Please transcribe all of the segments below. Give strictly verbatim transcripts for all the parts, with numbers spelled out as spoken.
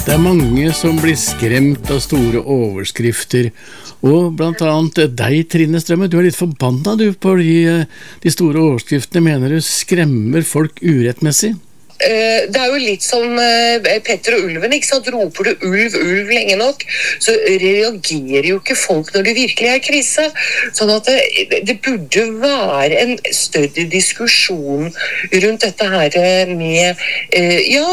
Det er mange som blir skremt av store overskrifter, og blant annet deg, Trine Strømme, du er litt forbanna du på de, de store overskriftene, mener du skremmer folk urettmessig? Det er jo litt som Petter og ulven, ikke sant? Roper du ulv, ulv lenge nok, så reagerer jo ikke folk når det virkelig er krise. Sånn at det, det burde være en større diskusjon rundt dette her med ja,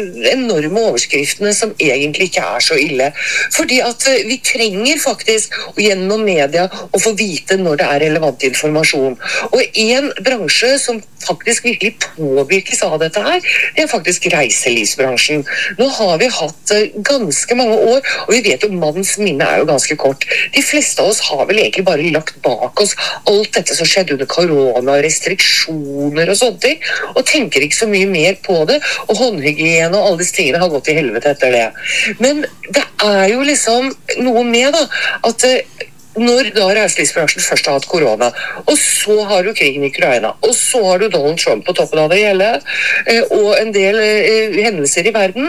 enorme overskriftene som egentlig ikke er så ille. Fordi at vi trenger faktisk gjennom media å få vite når det er relevant informasjon. Og en bransje som faktisk virkelig påvirkes av dette her, det er faktisk reiselivsbransjen. Nå har vi hatt ganske mange år, og vi vet jo mannens minne er jo ganske kort. De fleste av oss har vel egentlig bare lagt bak oss alt dette som skjedde under korona, restriksjoner og sånt, og tenker ikke så mye mer på det, og håndhygiene og alle disse tingene har gått i helvete etter det. Men det er jo liksom noe med da, at når da reiselivsbransjen først har hatt korona, og så har du krigen i Ukraina, og så har du Donald Trump på toppen av det hele, og en del hendelser i verden,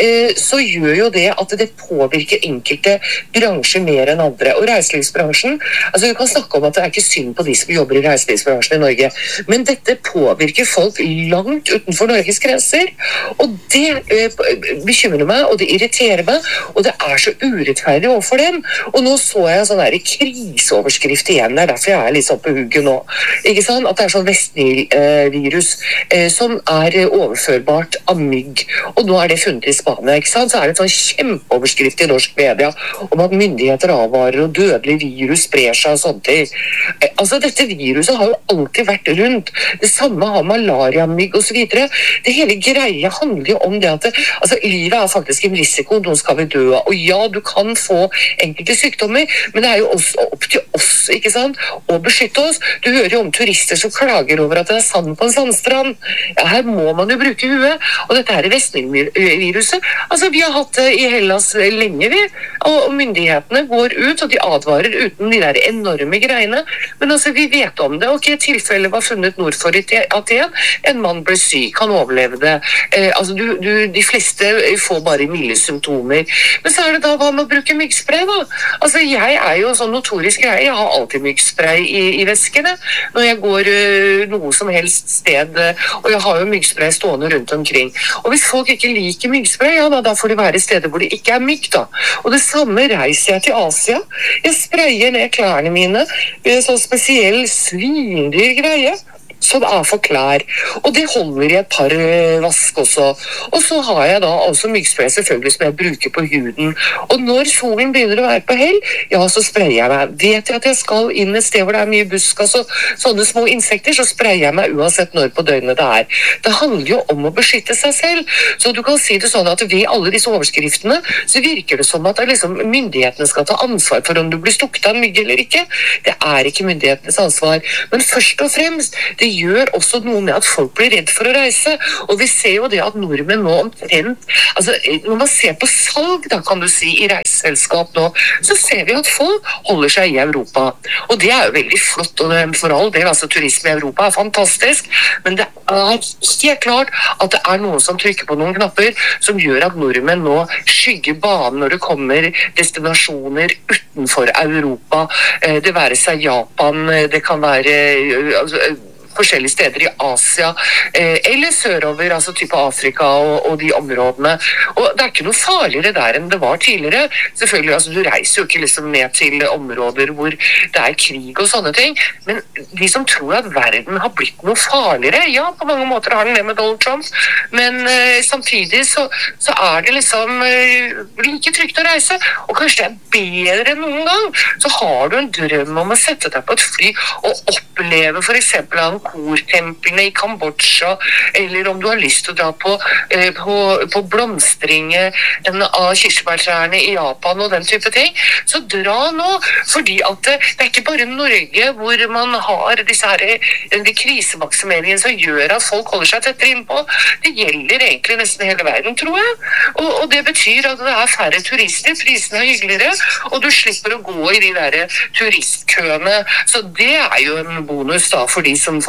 så gjør jo det at det påvirker enkelte bransjer mer enn andre. Og reiselivsbransjen, altså vi kan snakke om at det er ikke synd på de som jobber i reiselivsbransjen i Norge, men dette påvirker folk langt utenfor Norges grenser, og det bekymrer meg, og det irriterer meg, og det er så urettferdig overfor dem. Og nå så jeg sånn her kriseoverskrift igjen, det er derfor jeg er litt sånn på hugget nå. Ikke sant? At det er sånn Vestnil-virus eh, som er overførbart av mygg, og nå er det funnet i Spania, ikke sant? Så er det en sånn kjempeoverskrift i norsk media om at myndigheter avvarer og dødelig virus sprer seg og sånt. Eh, altså dette viruset har jo alltid vært rundt. Det samme har malaria-mygg og så videre. Det hele greia handler jo om det at det, altså livet er faktisk en risiko, noen skal vi dø av, og ja, du kan få enkelte sykdommer, men det er jo også opp til oss, ikke sant, å beskytte oss. Du hører jo om turister som klager over at det er sand på en sandstrand. Ja, her må man jo bruke huet, og dette her er Vestnil-viruset. Altså, vi har hatt det i Hellas lenge, vi, og myndighetene går ut, og de advarer uten de der enorme greiene, men altså, vi vet om det. Ok, tilfellet var funnet nord for Aten, en mann ble syk, han overlevde det. Eh, altså, du, du, de fleste får bare milde symptomer. Men så er det da hva med å bruke myggspray, da? Altså, jeg er jo sånn notorisk greie, jeg har alltid myggspray i, i veskene når jeg går uh, noe som helst sted, uh, og jeg har jo myggspray stående rundt omkring. Og hvis folk ikke liker myggspray, ja da, da får det være steder hvor det ikke er mygg da. Og det samme reiser jeg til Asia. Jeg sprayer ned klærne mine med sånn spesiell svindyr greie som er for klær, og det holder i et par vask også. Og så har jeg da også myggspray selvfølgelig som jeg bruker på huden, og når solen begynner å være på hell, ja, så sprayer jeg meg. Vet jeg at jeg skal inn et sted hvor det er mye buskas og sånne små insekter, så sprayer jeg meg uansett når på døgnet det er. Det handler jo om å beskytte seg selv, så du kan si det sånn at ved alle disse overskriftene, så virker det som at liksom, myndighetene skal ta ansvar for om du blir stukket av en mygg eller ikke. Det er ikke myndighetenes ansvar, men først og fremst, det gjør også noe med at folk blir redd for å reise, og vi ser jo det at nordmenn nå omtrent, altså når man ser på salg da kan du si i reiseselskap nå, så ser vi at folk holder seg i Europa, og det er jo veldig flott, og for all del, altså turisme i Europa er fantastisk, men det er helt klart at det er noen som trykker på noen knapper som gjør at nordmenn nå skygger banen når det kommer destinasjoner utenfor Europa, det være seg Japan, det kan være altså, forskjellige steder i Asia, eh, eller sørover, altså type Afrika og, og de områdene. Og det er ikke noe farligere der enn det var tidligere. Selvfølgelig, altså du reiser jo ikke liksom ned til områder hvor det er krig og sånne ting, men de som tror at verden har blitt noe farligere, ja, på mange måter har den det med Donald Trump, men eh, samtidig så, så er det liksom eh, like trygt å reise, og kanskje det er bedre enn noen gang. Så har du en drøm om å sette deg på et fly og oppleve for eksempel en kortemplene i Kambodsja, eller om du har lyst til å dra på, eh, på, på blomstringe av kirsebærtrærne i Japan og den type ting, så dra nå, fordi at det, det er ikke bare Norge hvor man har disse her, de krisemaksimeringene som gjør at folk holder seg tettere innpå. Det gjelder egentlig nesten hele verden, tror jeg. Og, og det betyr at det er færre turister, prisene er hyggeligere, og du slipper å gå i de der turistkøene. Så det er jo en bonus da, for de som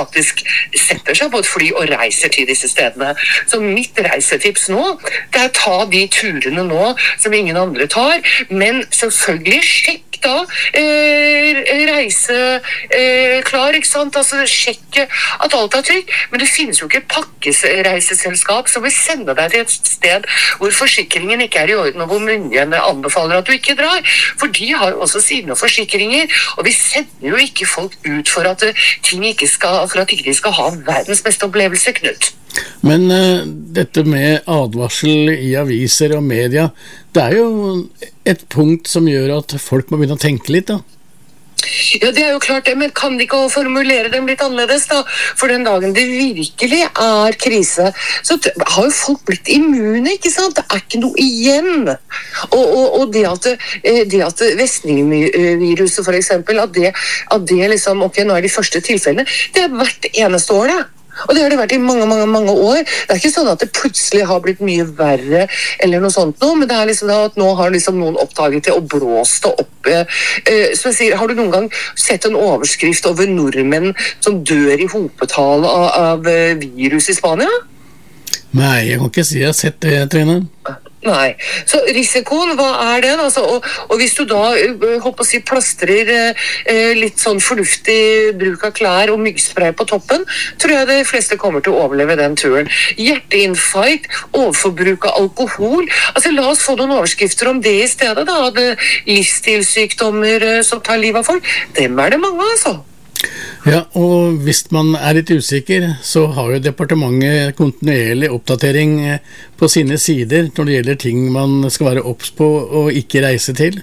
faktisk setter seg på et fly og reiser til disse stedene. Så mitt reisetips nå, det er å ta de turene nå som ingen andre tar, men selvfølgelig sjekk da eh, reise eh, klar, ikke sant? Altså sjekke at alt er trygt, men det finnes jo ikke pakkereiseselskap som vil sende deg til et sted hvor forsikringen ikke er i orden, og hvor myndighetene anbefaler at du ikke drar, for de har jo også sine forsikringer, og vi sender jo ikke folk ut for at ting ikke skal, for at ikke de skal ha verdens beste opplevelse, Knut. Men uh, dette med advarsel i aviser og media, det er jo et punkt som gjør at folk må begynne å tenke litt, da. Ja, det er jo klart det, men kan de ikke formulere dem litt annerledes da? For den dagen det virkelig er krise, så har jo folk blitt immune, ikke sant? Det er ikke noe igjen. Og, og, og det at, det at Vestningviruset for eksempel, at det, at det liksom, ok, nå er de første tilfellene, det er hvert eneste år da. Og det har det vært i mange, mange, mange år. Det er ikke sånn at det plutselig har blitt mye verre eller noe sånt nå, men det er liksom at nå har liksom noen oppdaget det og blåst det opp. Eh, som jeg sier, har du noen gang sett en overskrift over nordmenn som dør i hopetall av, av virus i Spania? Nei, jeg kan ikke si jeg har sett det, Trine. Nei, så risikoen, hva er den? Altså, og, og hvis du da håper å si, plastrer eh, litt sånn fornuftig bruk av klær og myggspray på toppen, tror jeg de fleste kommer til å overleve den turen. Hjerteinfarkt, overforbruk av alkohol, altså la oss få noen overskrifter om det i stedet da, det livsstilssykdommer eh, som tar liv av folk, dem er det mange altså. Ja, og hvis man er litt usikker, så har jo departementet kontinuerlig oppdatering på sine sider når det gjelder ting man skal være obs på og ikke reise til.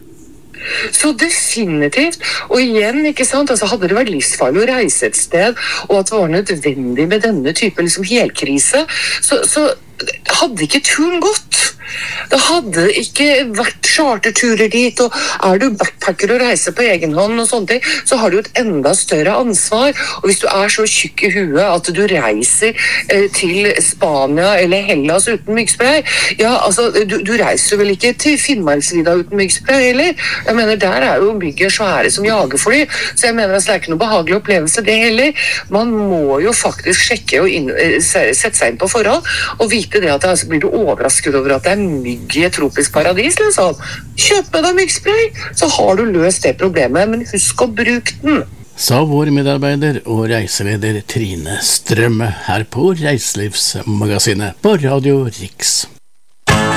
Så definitivt, og igjen, ikke sant, altså hadde det vært livsfarlig å reise et sted, og at det var nødvendig med denne type liksom helkrise, så, så hadde ikke turen gått. Det hadde ikke vært charterturer dit, og er du backpacker og reiser på egen hånd og sånne ting, så har du et enda større ansvar. Og hvis du er så tjukk i huet at du reiser eh, til Spania eller Hellas uten myggspray, ja, altså, du, du reiser vel ikke til Finnmarksvidda uten myggspray heller? Jeg mener, der er jo mygger svære som jagerfly, så jeg mener at det er ikke noe behagelig opplevelse det heller. Man må jo faktisk sjekke og inn, sette seg inn på forhold, og vite det at det, altså, blir du overrasket over at det er mygg i et tropisk paradis, liksom. Kjøp med deg myggspray, så har du løst det problemet, men husk å bruke den. Sa vår medarbeider og reiseleder Trine Strømme her på Reiselivsmagasinet på Radio Riks.